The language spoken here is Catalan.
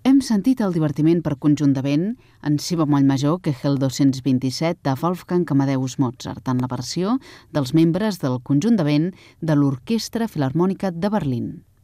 Hem sentit el divertiment per conjunt de vent en si bemoll major Kegel 227 de Wolfgang Amadeus Mozart en la versió dels membres del conjunt de vent de l'Orquestra Filharmònica de Berlín.